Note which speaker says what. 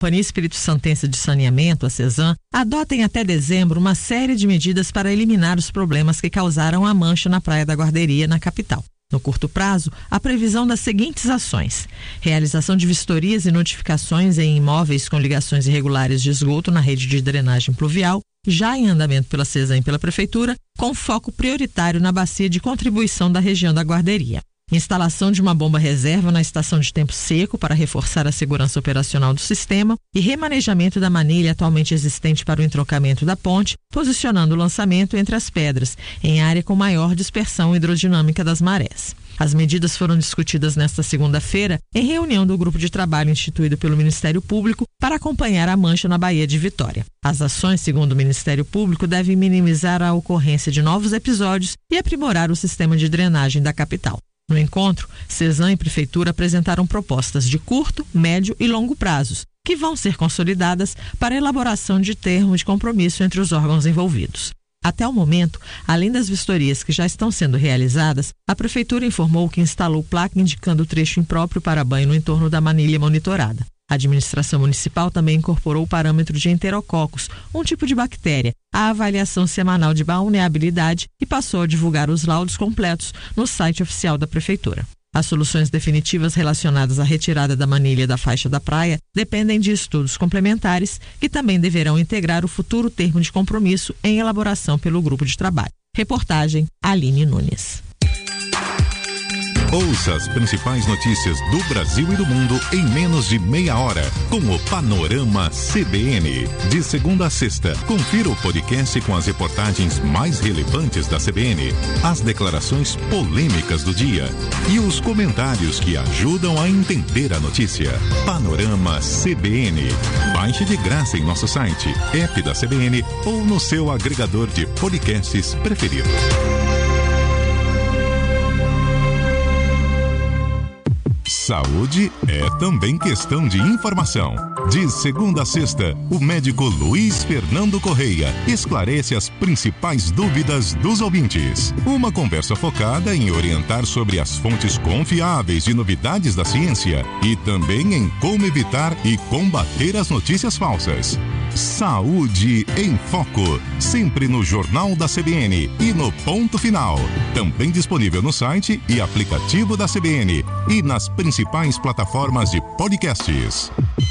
Speaker 1: A Companhia Espírito Santense de Saneamento, a CESAM, adota em até dezembro uma série de medidas para eliminar os problemas que causaram a mancha na Praia da Guarderia, na capital. No curto prazo, a previsão das seguintes ações: realização de vistorias e notificações em imóveis com ligações irregulares de esgoto na rede de drenagem pluvial, já em andamento pela CESAM e pela Prefeitura, com foco prioritário na bacia de contribuição da região da Guarderia. Instalação de uma bomba reserva na estação de tempo seco para reforçar a segurança operacional do sistema e remanejamento da manilha atualmente existente para o entroncamento da ponte, posicionando o lançamento entre as pedras, em área com maior dispersão hidrodinâmica das marés. As medidas foram discutidas nesta segunda-feira em reunião do grupo de trabalho instituído pelo Ministério Público para acompanhar a mancha na Baía de Vitória. As ações, segundo o Ministério Público, devem minimizar a ocorrência de novos episódios e aprimorar o sistema de drenagem da capital. No encontro, CESAM e Prefeitura apresentaram propostas de curto, médio e longo prazos, que vão ser consolidadas para a elaboração de termos de compromisso entre os órgãos envolvidos. Até o momento, além das vistorias que já estão sendo realizadas, a Prefeitura informou que instalou placa indicando o trecho impróprio para banho no entorno da manilha monitorada. A administração municipal também incorporou o parâmetro de enterococos, um tipo de bactéria, à avaliação semanal de balneabilidade e passou a divulgar os laudos completos no site oficial da Prefeitura. As soluções definitivas relacionadas à retirada da manilha da faixa da praia dependem de estudos complementares que também deverão integrar o futuro termo de compromisso em elaboração pelo grupo de trabalho. Reportagem Aline Nunes.
Speaker 2: Ouça as principais notícias do Brasil e do mundo em menos de meia hora, com o Panorama CBN. De segunda a sexta, confira o podcast com as reportagens mais relevantes da CBN, as declarações polêmicas do dia e os comentários que ajudam a entender a notícia. Panorama CBN. Baixe de graça em nosso site, app da CBN ou no seu agregador de podcasts preferido. Saúde é também questão de informação. De segunda a sexta, o médico Luiz Fernando Correia esclarece as principais dúvidas dos ouvintes. Uma conversa focada em orientar sobre as fontes confiáveis de novidades da ciência e também em como evitar e combater as notícias falsas. Saúde em Foco, sempre no Jornal da CBN e no Ponto Final. Também disponível no site e aplicativo da CBN e nas principais plataformas de podcasts.